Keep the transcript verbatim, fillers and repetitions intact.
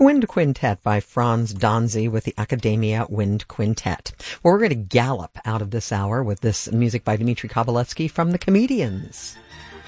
Wind Quintet by Franz Donzi with the Academia Wind Quintet. Well, we're going to gallop out of this hour with this music by Dmitri Kovalevsky from The Comedians.